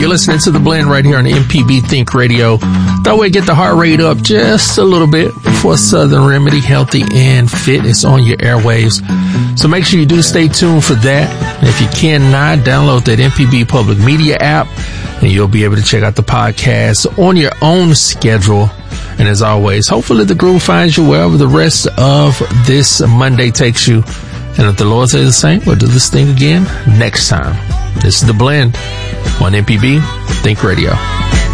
You're listening to The Blend right here on MPB Think Radio. That way, get the heart rate up just a little bit for Southern Remedy, healthy and fit. It's on your airwaves. So make sure you do stay tuned for that. And if you cannot, download that MPB Public Media app, and you'll be able to check out the podcast on your own schedule. And as always, hopefully the groove finds you wherever the rest of this Monday takes you. And if the Lord says the same, we'll do this thing again next time. This is The Blend on MPB Think Radio.